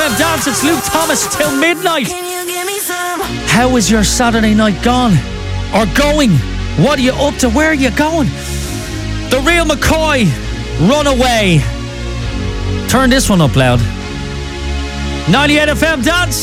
FM Dance. It's Luke Thomas till midnight. How is your Saturday night gone? Or going? What are you up to? Where are you going? The Real McCoy, Runaway. Turn this one up loud. 98 FM Dance.